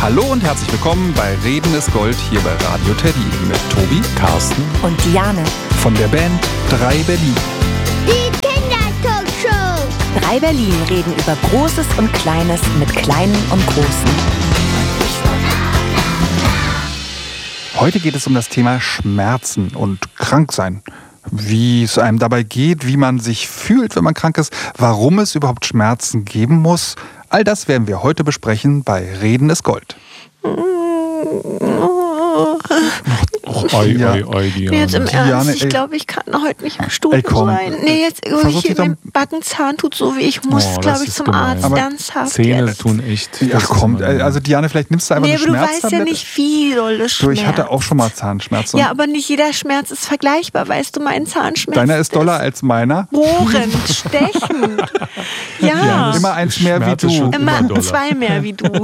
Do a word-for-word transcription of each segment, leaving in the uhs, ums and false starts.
Hallo und herzlich willkommen bei Reden ist Gold hier bei Radio Teddy mit Tobi, Carsten und Diane von der Band drei Berlin. Die Kindertalkshow. drei Berlin reden über Großes und Kleines mit Kleinen und Großen. Heute geht es um das Thema Schmerzen und Kranksein. Wie es einem dabei geht, wie man sich fühlt, wenn man krank ist, warum es überhaupt Schmerzen geben muss. All das werden wir heute besprechen bei Reden ist Gold. Och, oi, Ja. oi, oi, Diane. Jetzt im Diane, Ernst, ich ey. glaube, ich kann heute nicht am Stuhl Ey, komm. sein. Nee, jetzt oh, Versuch hier dich mein Backenzahn tut so weh. Ich muss, Oh, das glaube ich, ist zum gemein. Arzt. Aber Ernsthaft Zähne jetzt. tun echt. Ja, das ist komm, immer- also Diane, vielleicht nimmst du einfach Nee, eine aber du weißt ja Schmerztablette. nicht, wie dolle Schmerz. Du, ich hatte auch schon mal Zahnschmerzen. Ja, aber nicht jeder Schmerz ist vergleichbar. Weißt du, mein Zahnschmerz Deiner ist doller als meiner. bohrend, stechend. Ja, Immer eins mehr wie Schmerz ist du. schon immer immer doller. zwei mehr wie du.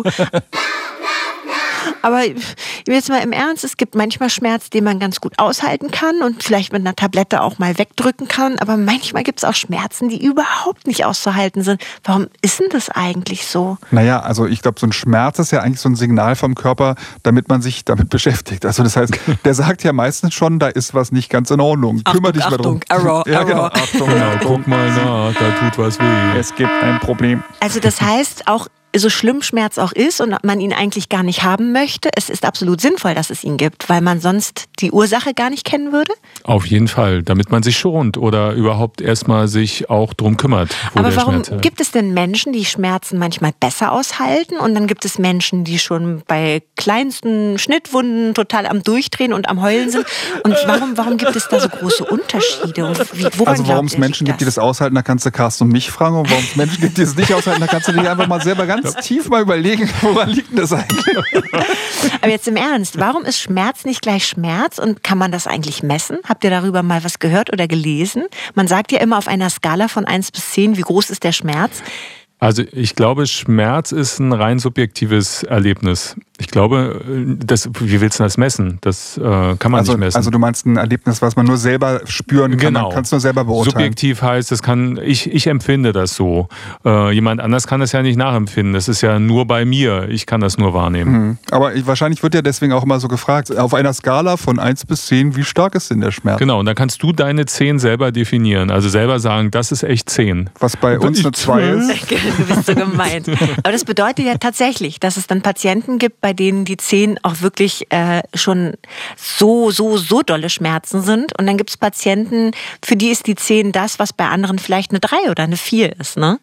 Aber jetzt mal im Ernst, es gibt manchmal Schmerz, den man ganz gut aushalten kann und vielleicht mit einer Tablette auch mal wegdrücken kann. Aber manchmal gibt es auch Schmerzen, die überhaupt nicht auszuhalten sind. Warum ist denn das eigentlich so? Naja, also ich glaube, so ein Schmerz ist ja eigentlich so ein Signal vom Körper, damit man sich damit beschäftigt. Also das heißt, der sagt ja meistens schon, da ist was nicht ganz in Ordnung. Kümmer dich mal drum. Achtung, Error, Ja, genau. Error. Achtung, Genau, Achtung. guck mal nach, da tut was weh. Es gibt ein Problem. Also das heißt, auch so schlimm Schmerz auch ist und man ihn eigentlich gar nicht haben möchte, es ist absolut sinnvoll, dass es ihn gibt, weil man sonst die Ursache gar nicht kennen würde. Auf jeden Fall, damit man sich schont oder überhaupt erstmal sich auch drum kümmert, wo Aber der warum Schmerz herkommt. gibt es denn Menschen, die Schmerzen manchmal besser aushalten und dann gibt es Menschen, die schon bei kleinsten Schnittwunden total am Durchdrehen und am Heulen sind? Und warum, warum gibt es da so große Unterschiede? Und wie, woran Also warum es glaubt ihr, Menschen liegt gibt, die das aushalten, da kannst du Carsten und mich fragen. Und warum es Menschen gibt, die es nicht aushalten, da kannst du dich einfach mal selber ganz tief mal überlegen, woran liegt denn das eigentlich? Aber jetzt im Ernst, warum ist Schmerz nicht gleich Schmerz und kann man das eigentlich messen? Habt ihr darüber mal was gehört oder gelesen? Man sagt ja immer auf einer Skala von eins bis zehn, wie groß ist der Schmerz? Also ich glaube, Schmerz ist ein rein subjektives Erlebnis. Ich glaube, das, wie willst du das messen? Das äh, kann man Also, nicht messen. also du meinst ein Erlebnis, was man nur selber spüren kann, Genau. man kann es nur selber beurteilen. Subjektiv heißt, das kann ich, ich empfinde das so. Äh, jemand anders kann das ja nicht nachempfinden. Das ist ja nur bei mir. Ich kann das nur wahrnehmen. Mhm. Aber ich, wahrscheinlich wird ja deswegen auch immer so gefragt, auf einer Skala von eins bis zehn, wie stark ist denn der Schmerz? Genau, und dann kannst du deine zehn selber definieren. Also selber sagen, das ist echt zehn. Was bei uns eine zwei ist. Du bist so gemein. Aber das bedeutet ja tatsächlich, dass es dann Patienten gibt, bei denen die zehn auch wirklich äh, schon so, so, so dolle Schmerzen sind. Und dann gibt es Patienten, für die ist die zehn das, was bei anderen vielleicht eine drei oder eine vier ist, ne?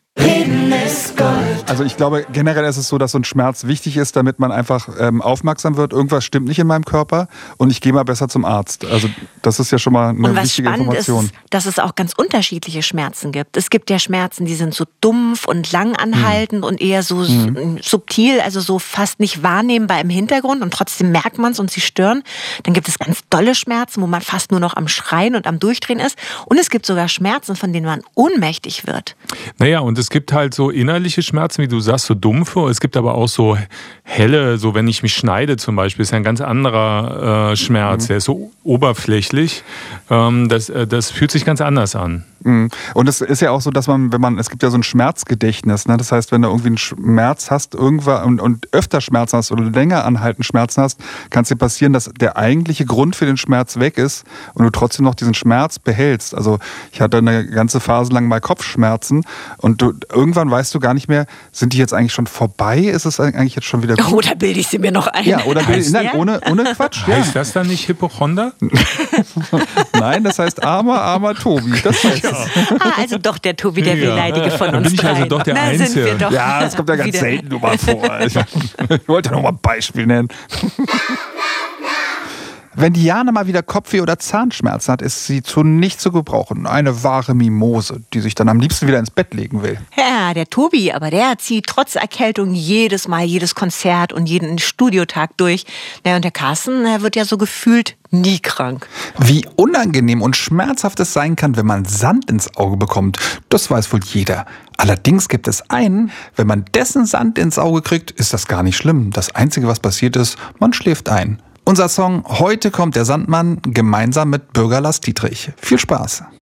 Also ich glaube, generell ist es so, dass so ein Schmerz wichtig ist, damit man einfach ähm, aufmerksam wird. Irgendwas stimmt nicht in meinem Körper und ich gehe mal besser zum Arzt. Also das ist ja schon mal eine Und was wichtige spannend Information. ist, dass es auch ganz unterschiedliche Schmerzen gibt. Es gibt ja Schmerzen, die sind so dumpf und lang anhaltend Mhm. und eher so mhm. subtil, also so fast nicht wahrnehmbar im Hintergrund und trotzdem merkt man es und sie stören. Dann gibt es ganz dolle Schmerzen, wo man fast nur noch am Schreien und am Durchdrehen ist. Und es gibt sogar Schmerzen, von denen man ohnmächtig wird. Naja, und es gibt halt so innerliche Schmerzen, wie du sagst, so dumpfe. Es gibt aber auch so helle, so wenn ich mich schneide zum Beispiel, ist ja ein ganz anderer äh, Schmerz. Mhm. Der ist so oberflächlich. Ähm, das, äh, das fühlt sich ganz anders an. Mhm. Und es ist ja auch so, dass man, wenn man, es gibt ja so ein Schmerzgedächtnis, ne? Das heißt, wenn du irgendwie einen Schmerz hast irgendwann und, und öfter Schmerzen hast oder länger anhaltend Schmerzen hast, kann es dir passieren, dass der eigentliche Grund für den Schmerz weg ist und du trotzdem noch diesen Schmerz behältst. Also ich hatte eine ganze Phase lang mal Kopfschmerzen und du, irgendwann weißt du gar nicht mehr, sind die jetzt eigentlich schon vorbei? Ist es eigentlich jetzt schon wieder gut? Oder bilde ich sie mir noch ein? Ja, oder Heißt, nein, ja? ohne, ohne Quatsch. Ja. Heißt das dann nicht Hypochonder? Nein, das heißt armer, armer Tobi. Das heißt es. Ah, also doch der Tobi, der Ja. Wehleidige von Dann uns bin ich also dreien. doch der Na, Einzige. sind wir doch Ja, das kommt ja ganz wieder. selten nur mal vor. Ich, ich wollte noch mal ein Beispiel nennen. Wenn Diane mal wieder Kopfweh oder Zahnschmerzen hat, ist sie zu nichts zu gebrauchen. Eine wahre Mimose, die sich dann am liebsten wieder ins Bett legen will. Ja, der Tobi, aber der zieht trotz Erkältung jedes Mal, jedes Konzert und jeden Studiotag durch. Ja, und der Carsten, der wird ja so gefühlt nie krank. Wie unangenehm und schmerzhaft es sein kann, wenn man Sand ins Auge bekommt, das weiß wohl jeder. Allerdings gibt es einen, wenn man dessen Sand ins Auge kriegt, ist das gar nicht schlimm. Das Einzige, was passiert ist, man schläft ein. Unser Song Heute kommt der Sandmann gemeinsam mit Bürger Lars Dietrich. Viel Spaß!